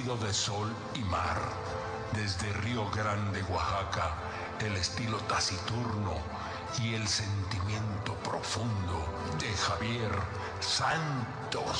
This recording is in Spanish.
nacido de sol y mar. Desde Río Grande, Oaxaca, el estilo taciturno y el sentimiento profundo de Javier Santos.